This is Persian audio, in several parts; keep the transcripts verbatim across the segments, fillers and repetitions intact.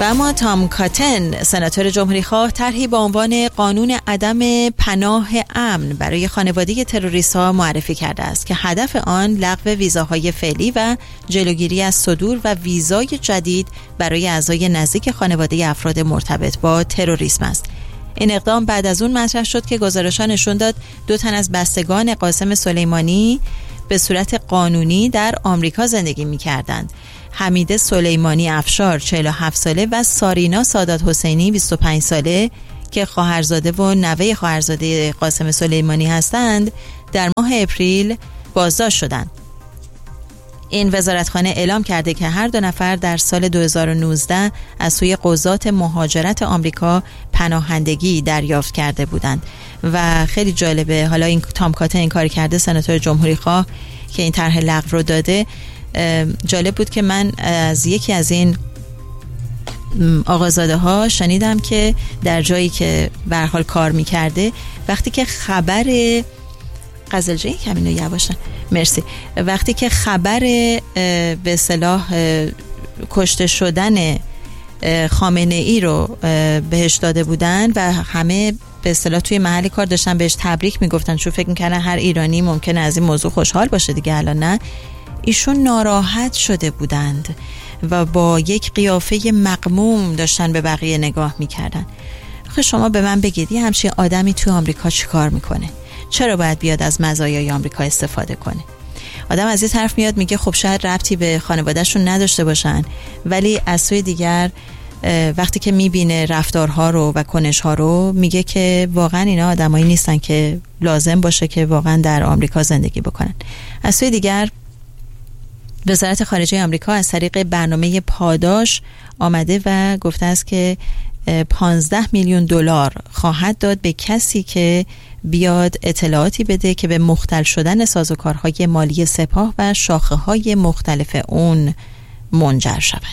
و اما تام کاتن سناتور جمهوری‌خواه طرحی با عنوان قانون عدم پناه امن برای خانواده تروریست‌ها معرفی کرده است که هدف آن لغو ویزاهای فعلی و جلوگیری از صدور و ویزای جدید برای اعضای نزدیک خانواده افراد مرتبط با تروریسم است. این اقدام بعد از اون مطرح شد که گزارش‌ها نشون داد دو تن از بستگان قاسم سلیمانی به صورت قانونی در آمریکا زندگی می‌کردند. حمیده سلیمانی افشار چهل و هفت ساله و سارینا سادات حسینی بیست و پنج ساله که خواهرزاده و نوه خواهرزاده قاسم سلیمانی هستند در ماه اپریل بازداشت شدند. این وزارتخانه اعلام کرده که هر دو نفر در سال دو هزار و نوزده از سوی قضات مهاجرت آمریکا پناهندگی دریافت کرده بودند و خیلی جالبه. حالا این تام کاتن این کار کرده، سناتور جمهوری‌خواه که این طرح لغو رو داده. جالب بود که من از یکی از این آقازاده ها شنیدم که در جایی که به هر حال کار میکرده وقتی که خبر غزلجه کمینو یواشن مرسی وقتی که خبر به اصطلاح کشته شدن خامنه ای رو بهش داده بودن و همه به اصطلاح توی محل کار داشتن بهش تبریک میگفتن، چون فکر میکردن هر ایرانی ممکنه از این موضوع خوشحال باشه دیگه، الان نه. ایشون ناراحت شده بودند و با یک قیافه مغموم داشتن به بقیه نگاه میکردن. آخه شما به من بگید یه همچین آدمی توی آمریکا چی کار میکنه؟ چرا باید بیاد از مزایای آمریکا استفاده کنه؟ آدم از یه طرف میاد میگه خب شاید ربطی به خانوادهشون نداشته باشن، ولی از سوی دیگر وقتی که میبینه رفتارها رو و کنشها رو میگه که واقعا اینا آدمایی نیستن که لازم باشه که واقعا در آمریکا زندگی بکنن. از سوی دیگر وزارت خارجه آمریکا از طریق برنامه پاداش آمده و گفته است که پانزده میلیون دلار خواهد داد به کسی که بیاد اطلاعاتی بده که به مختل شدن سازوکارهای مالی سپاه و شاخه‌های مختلف اون منجر شود.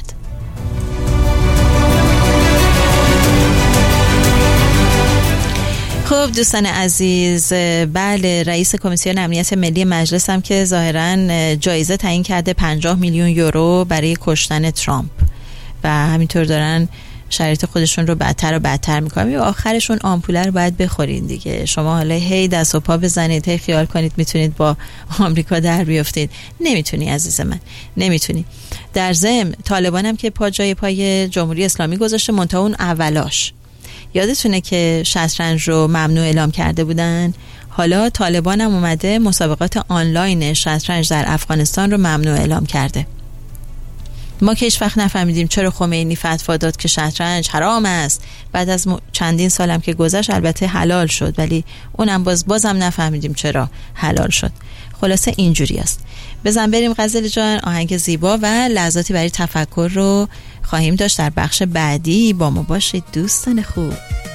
خب دوستان عزیز، بله، رئیس کمیسیون امنیت ملی مجلس هم که ظاهراً جایزه تعیین کرده پنجاه میلیون یورو برای کشتن ترامپ و همینطور دارن شرایط خودشون رو بدتر و بدتر میکنن و آخرشون آمپوله رو باید بخورین دیگه. شما حالا هی دست و پا بزنید، هی خیال کنید میتونید با آمریکا در بیافتید، نمیتونی عزیز من، نمیتونی. در ضمن طالبان هم که پا جای پای جمهوری اسلامی گذاشته، منتها اون اولاش یادتونه که شطرنج رو ممنوع اعلام کرده بودن، حالا طالبان هم اومده مسابقات آنلاین شطرنج در افغانستان رو ممنوع اعلام کرده. ما که هیچ وقت نفهمیدیم چرا خمینی فتوا داد که شطرنج حرام است، بعد از چندین سالم که گذشت البته حلال شد، ولی اونم باز بازم نفهمیدیم چرا حلال شد. خلاصه اینجوری است. بزن بریم غزل جان، آهنگ زیبا و لحظاتی برای تفکر رو خواهیم داشت در بخش بعدی. با ما باشید دوستان خوب.